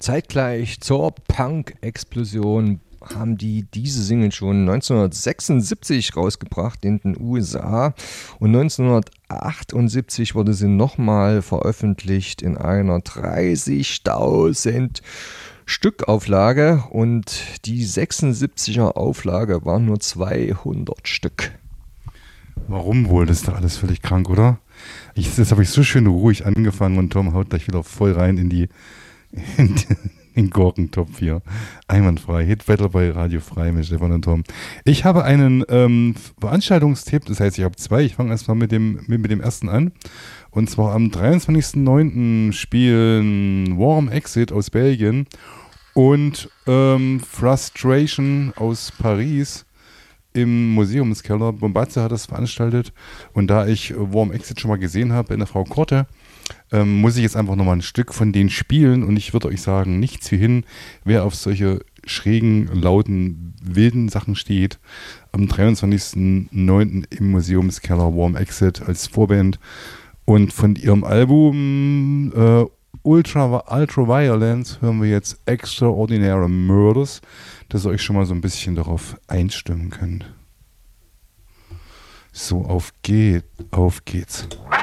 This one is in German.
Zeitgleich zur Punk-Explosion haben die diese Single schon 1976 rausgebracht in den USA und 1978 wurde sie nochmal veröffentlicht in einer 30.000 Stückauflage und die 76er Auflage waren nur 200 Stück. Warum wohl? Das ist doch alles völlig krank, oder? Das habe ich so schön ruhig angefangen und Tom haut gleich wieder voll rein in den Gurkentopf hier. Einwandfrei. Hit Battle bei Radio Frei mit Stefan und Tom. Ich habe einen Veranstaltungstipp, das heißt, ich habe zwei. Ich fange erstmal mit dem ersten an. Und zwar am 23.09. spielen Warm Exit aus Belgien und Frustration aus Paris im Museumskeller. Bombatze hat das veranstaltet und da ich Warm Exit schon mal gesehen habe in der Frau Korte, muss ich jetzt einfach nochmal ein Stück von denen spielen und ich würde euch sagen, nichts wie hin, wer auf solche schrägen, lauten, wilden Sachen steht. Am 23.09. im Museumskeller Warm Exit als Vorband und von ihrem Album Ultraviolence hören wir jetzt Extraordinary Murders, dass ihr euch schon mal so ein bisschen darauf einstimmen könnt. So, auf geht's.